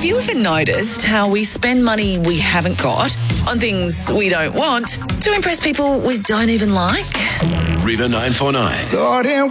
Have you ever noticed how we spend money we haven't got on things we don't want to impress people we don't even like? River 949. Lord,